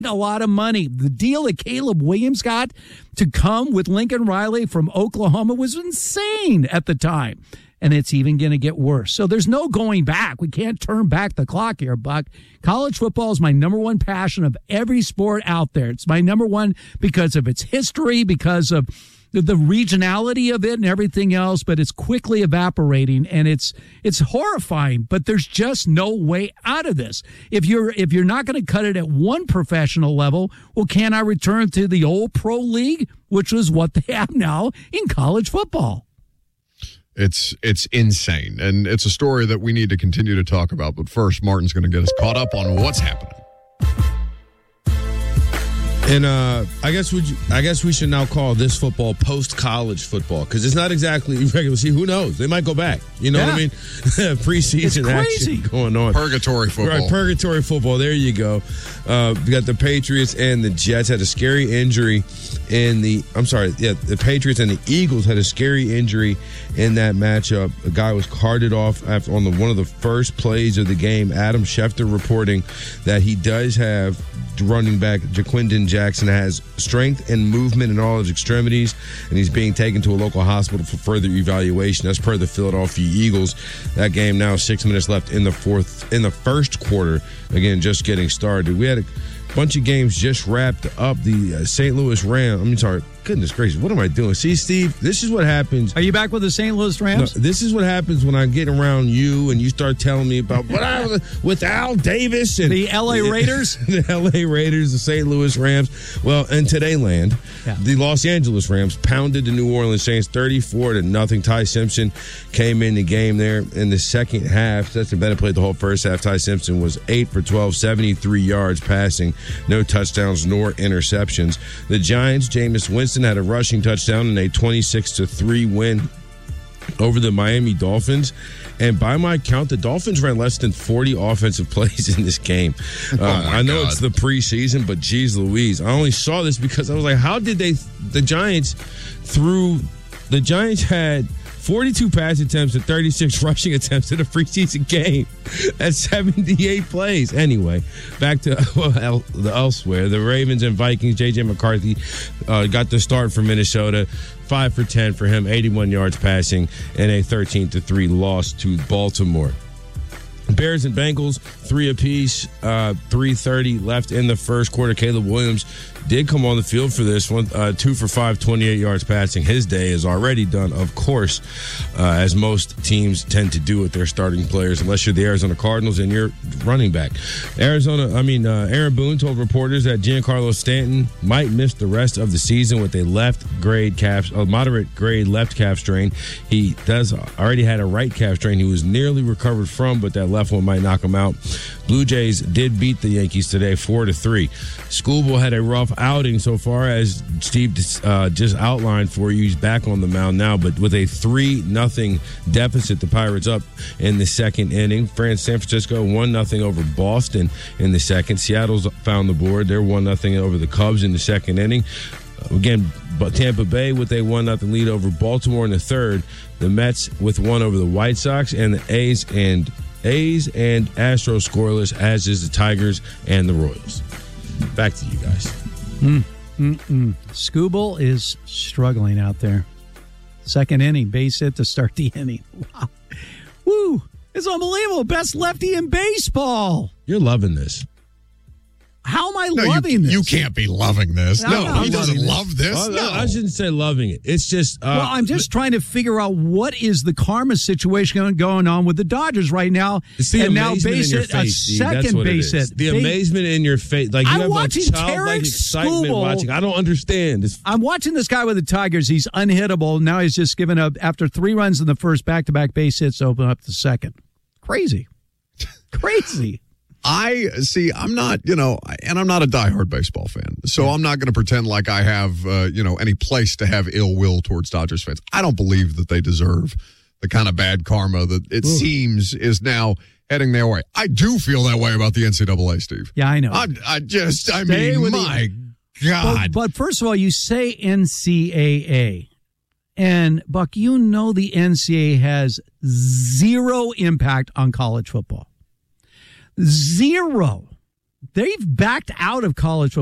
a lot of money. The deal that Caleb Williams got to come with Lincoln Riley from Oklahoma was insane at the time. And it's even going to get worse. So there's no going back. We can't turn back the clock here, Buck. College football is my number one passion of every sport out there. It's my number one because of its history, because of the regionality of it and everything else, but it's quickly evaporating, and it's horrifying, but there's just no way out of this. If you're not going to cut it at one professional level, well, can I return to the old pro league, which is what they have now in college football? It's insane, and it's a story that we need to continue to talk about. But first, Martin's going to get us caught up on what's happening. And I guess we should now call this football post-college football, because it's not exactly regular. See, who knows? They might go back. You know what I mean? Preseason action going on. Purgatory football. Right, purgatory football. There you go. We got the Patriots and the Jets had a scary injury the Patriots and the Eagles had a scary injury in that matchup. A guy was carted off on one of the first plays of the game. Adam Schefter reporting that he does have running back Jaquindon Jackson has strength and movement in all his extremities, and he's being taken to a local hospital for further evaluation. That's per the Philadelphia Eagles. That game now 6 minutes left in the first quarter. Again, just getting started. We had a bunch of games just wrapped up. The St. Louis Rams. Goodness gracious, what am I doing? See, Steve, this is what happens. Are you back with the St. Louis Rams? No, this is what happens when I get around you and you start telling me about with Al Davis and the L.A. Raiders. The L.A. Raiders, the St. Louis Rams. Well, in today land, the Los Angeles Rams pounded the New Orleans Saints 34-0. Ty Simpson came in the game there in the second half. Stetson Bennett played the whole first half. Ty Simpson was 8 for 12, 73 yards passing, no touchdowns nor interceptions. The Giants, Jameis Winston had a rushing touchdown in a 26-3 win over the Miami Dolphins. And by my count, the Dolphins ran less than 40 offensive plays in this game. I know it's the preseason, but geez Louise. I only saw this because I was like, how did the Giants had 42 pass attempts and 36 rushing attempts in a preseason game. That's 78 plays. Anyway, back to elsewhere. The Ravens and Vikings, J.J. McCarthy got the start for Minnesota. 5 for 10 for him, 81 yards passing, and a 13-3 loss to Baltimore. Bears and Bengals, 3 apiece, 3:30 left in the first quarter. Caleb Williams did come on the field for this one, 2 for 5, 28 yards passing. His day is already done, of course, as most teams tend to do with their starting players, unless you're the Arizona Cardinals and you're running back. Aaron Boone told reporters that Giancarlo Stanton might miss the rest of the season with a moderate grade left calf strain. He already had a right calf strain he was nearly recovered from, but that left one might knock him out. Blue Jays did beat the Yankees today 4-3. Schoolboy had a rough outing so far, as Steve just outlined for you. He's back on the mound now, but with a 3-0 deficit, the Pirates up in the second inning. San Francisco 1-0 over Boston in the second. Seattle's found the board. They're 1-0 over the Cubs in the second inning. Again, but Tampa Bay with a 1-0 lead over Baltimore in the third. The Mets with 1 over the White Sox, and the A's and Astros scoreless, as is the Tigers and the Royals. Back to you guys. Scooble is struggling out there. Second inning, base hit to start the inning. Wow. Woo. It's unbelievable. Best lefty in baseball. You're loving this. How am I loving this? You can't be loving this. No, he doesn't love this. No, I shouldn't say loving it. It's just... well, I'm just trying to figure out what is the karma situation going on with the Dodgers right now. It's the and amazement now base in your hit, face, a second base hit. The amazement in your face. Like you I'm have watching a childlike Tarek excitement Skubal. watching. I don't understand. I'm watching this guy with the Tigers. He's unhittable. Now he's just given up, after 3 runs in the first, back-to-back base hits to open up the second. Crazy. Crazy. I'm not, and I'm not a diehard baseball fan, so I'm not going to pretend like I have, any place to have ill will towards Dodgers fans. I don't believe that they deserve the kind of bad karma that it seems is now heading their way. I do feel that way about the NCAA, Steve. Yeah, I know. My God. But first of all, you say NCAA. And, Buck, the NCAA has zero impact on college football. Zero. they've backed out of college football.